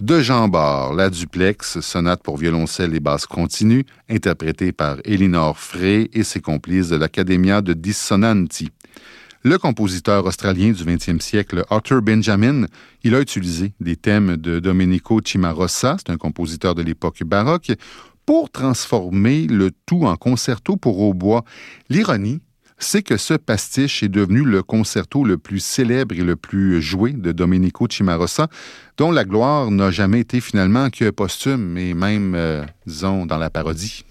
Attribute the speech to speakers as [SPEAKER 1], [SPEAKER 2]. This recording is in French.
[SPEAKER 1] de Jean Bart, la duplex, sonate pour violoncelle et basse continue, interprétée par Elinor Frey et ses complices de l'Accademia de Dissonanti. Le compositeur australien du 20e siècle, Arthur Benjamin, il a utilisé des thèmes de Domenico Cimarosa, c'est un compositeur de l'époque baroque, pour transformer le tout en concerto pour hautbois. L'ironie, c'est que ce pastiche est devenu le concerto le plus célèbre et le plus joué de Domenico Cimarosa, dont la gloire n'a jamais été finalement que posthume et même, disons, dans la parodie.